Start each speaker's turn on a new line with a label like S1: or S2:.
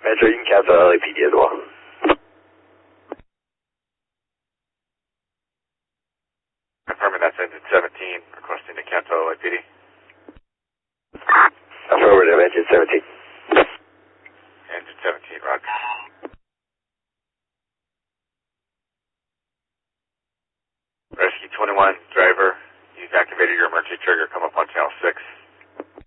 S1: Metro, you can cancel LAPD as well.
S2: Confirming that's engine 17, requesting to cancel LAPD.
S1: Affirmative, engine 17.